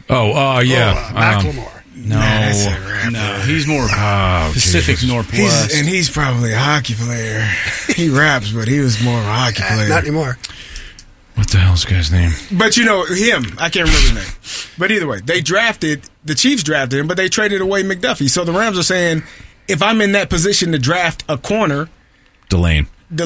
Yeah. Macklemore. No, he's more Pacific Northwest. He's probably a hockey player. He raps, but he was more of a hockey player. Not anymore. What the hell's the guy's name? But him. I can't remember his name. But either way, the Chiefs drafted him, but they traded away McDuffie. So the Rams are saying, if I'm in that position to draft a corner, Delane,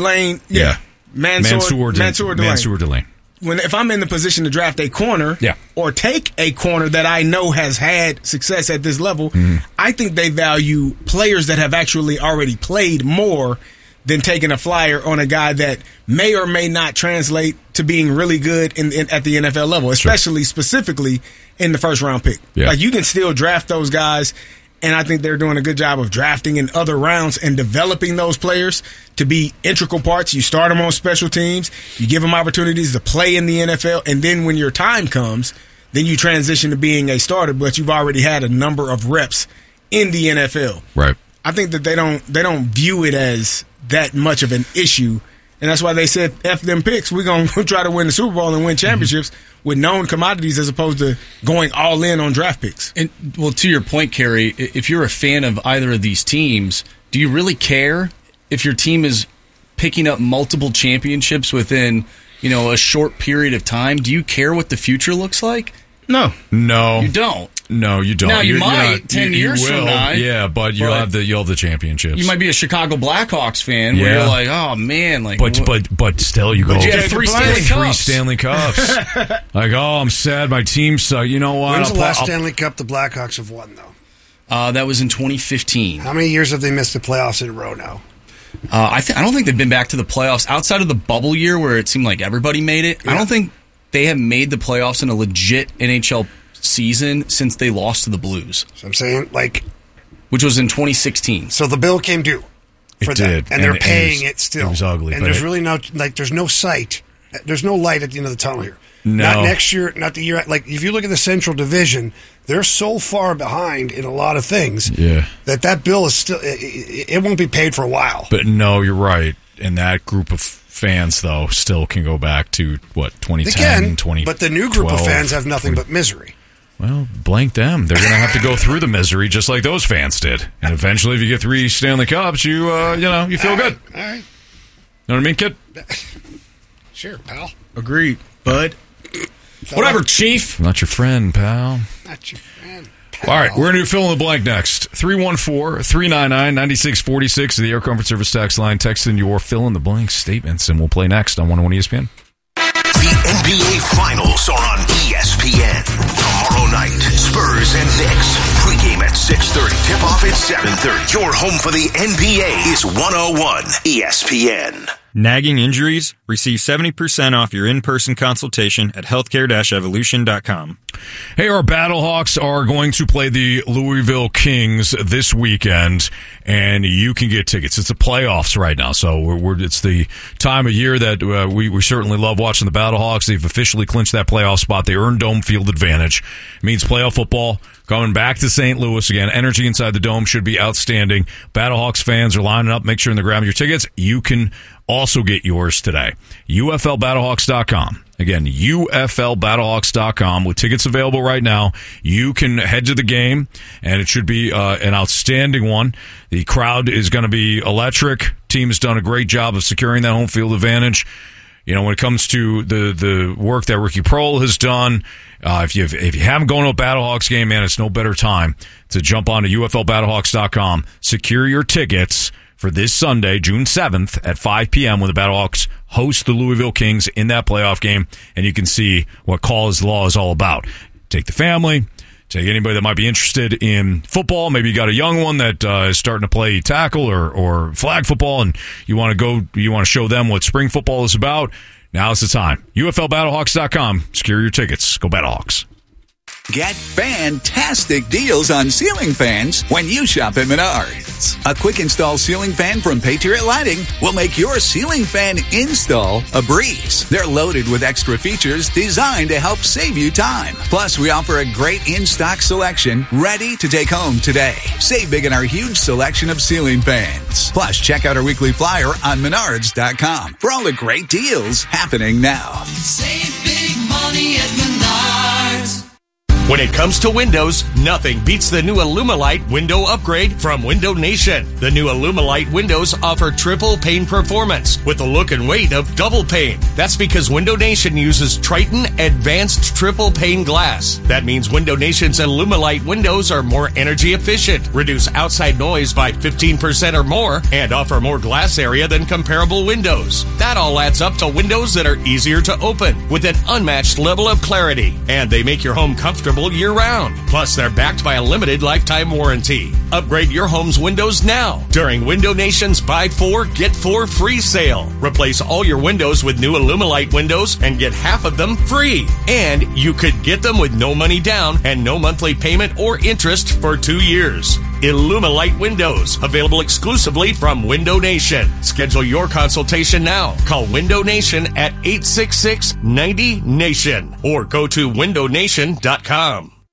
yeah. Mansour Delane. If I'm in the position to draft a corner or take a corner that I know has had success at this level, I think they value players that have actually already played more than taking a flyer on a guy that may or may not translate to being really good at the NFL level, especially specifically in the first-round pick. Yeah. Like, you can still draft those guys, and I think they're doing a good job of drafting in other rounds and developing those players to be integral parts. You start them on special teams. You give them opportunities to play in the NFL. And then when your time comes, then you transition to being a starter, but you've already had a number of reps in the NFL. Right. I think that they don't view it as that much of an issue. And that's why they said, F them picks. We're going to try to win the Super Bowl and win championships with known commodities as opposed to going all in on draft picks. And, well, to your point, Kerry, if you're a fan of either of these teams, do you really care if your team is picking up multiple championships within, a short period of time? Do you care what the future looks like? No. You don't. No, you don't. Now, you might 10 years from now. Yeah, but you'll have the championships. You might be a Chicago Blackhawks fan where you're like, oh, man. Like, but still, you go, you have three Stanley Cups. Like, oh, I'm sad my team sucks. You know what? When's the last Stanley Cup the Blackhawks have won, though? That was in 2015. How many years have they missed the playoffs in a row now? I don't think they've been back to the playoffs outside of the bubble year where it seemed like everybody made it. Yeah. I don't think they have made the playoffs in a legit NHL season since they lost to the Blues. So I'm saying, which was in 2016. So the bill came due for that, and they're paying it still. It was ugly, and there's really there's no sight. There's no light at the end of the tunnel here. No. Not next year, not the year. If you look at the Central Division, they're so far behind in a lot of things that bill is still. It won't be paid for a while. But no, you're right. And that group of fans, though, still can go back to 2010, they can, 2012. But the new group of fans have nothing but misery. Well, blank them. They're going to have to go through the misery just like those fans did. And eventually, if you get 3 Stanley Cups, you feel good. All right. Know what I mean, kid? Sure, pal. Agreed, bud. Whatever, Chief. I'm not your friend, pal. Not your friend, pal. All right, we're going to do fill in the blank next. 314-399-9646, the Air Comfort Service text line. Text in your fill in the blank statements, and we'll play next on 101 ESPN. The NBA Finals are on ESPN. Tomorrow night, Spurs and Knicks. Pregame at 6:30. Tip-off at 7:30. Your home for the NBA is 101 ESPN. Nagging injuries? Receive 70% off your in-person consultation at healthcare-evolution.com. Hey, our Battlehawks are going to play the Louisville Kings this weekend, and you can get tickets. It's the playoffs right now, so it's the time of year that we certainly love watching the Battlehawks. They've officially clinched that playoff spot. They earned dome field advantage. It means playoff football coming back to St. Louis again. Energy inside the dome should be outstanding. Battlehawks fans are lining up. Make sure they're grabbing your tickets. You can also get yours today. UFLBattlehawks.com. Again, UFLBattlehawks.com with tickets available right now. You can head to the game, and it should be an outstanding one. The crowd is going to be electric. Team has done a great job of securing that home field advantage. You know, when it comes to the work that Ricky Prohl has done, if you haven't gone to a Battlehawks game, man, it's no better time to jump on to UFLBattlehawks.com. Secure your tickets for this Sunday, June 7th at 5 p.m. when the Battlehawks host the Louisville Kings in that playoff game, and you can see what Call is Law is all about. Take the family, take anybody that might be interested in football. Maybe you got a young one that is starting to play tackle or flag football, and you want to show them what spring football is about. Now's the time. UFLBattlehawks.com. Secure your tickets. Go Battlehawks. Get fantastic deals on ceiling fans when you shop at Menards. A quick install ceiling fan from Patriot Lighting will make your ceiling fan install a breeze. They're loaded with extra features designed to help save you time. Plus, we offer a great in-stock selection ready to take home today. Save big in our huge selection of ceiling fans. Plus, check out our weekly flyer on Menards.com for all the great deals happening now. Save big money at Menards. When it comes to windows, nothing beats the new Illumilite window upgrade from Window Nation. The new Illumilite windows offer triple pane performance with the look and weight of double pane. That's because Window Nation uses Triton Advanced Triple Pane Glass. That means Window Nation's Illumilite windows are more energy efficient, reduce outside noise by 15% or more, and offer more glass area than comparable windows. That all adds up to windows that are easier to open with an unmatched level of clarity, and they make your home comfortable year-round. Plus, they're backed by a limited lifetime warranty. Upgrade your home's windows now during Window Nation's Buy 4, Get 4 free sale. Replace all your windows with new Illumilite windows and get half of them free. And you could get them with no money down and no monthly payment or interest for 2 years. Illumilite windows, available exclusively from Window Nation. Schedule your consultation now. Call Window Nation at 866-90-NATION or go to windownation.com.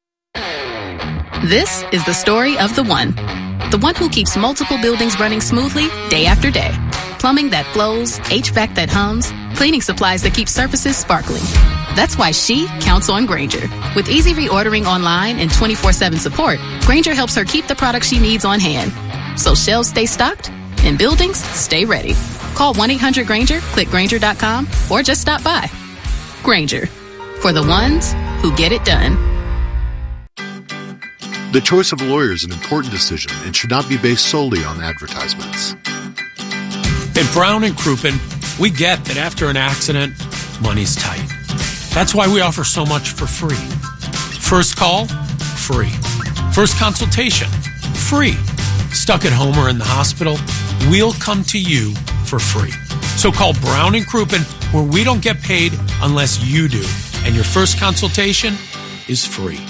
This is the story of the one who keeps multiple buildings running smoothly day after day. Plumbing that flows, HVAC that hums, cleaning supplies that keep surfaces sparkling. That's why she counts on Grainger. With easy reordering online and 24/7 support, Grainger helps her keep the products she needs on hand. So shelves stay stocked and buildings stay ready. Call 1-800-GRAINGER, click Grainger.com, or just stop by. Grainger, for the ones who get it done. The choice of a lawyer is an important decision and should not be based solely on advertisements. At Brown & Crouppen, we get that after an accident, money's tight. That's why we offer so much for free. First call, free. First consultation, free. Stuck at home or in the hospital, we'll come to you for free. So call Brown & Crouppen, where we don't get paid unless you do. And your first consultation is free.